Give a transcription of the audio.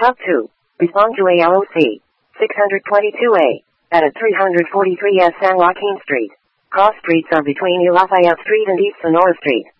Talk to. Respond to ALOC. 622A. At 343 S. San Joaquin Street. Cross streets are between Lafayette Street and East Sonora Street.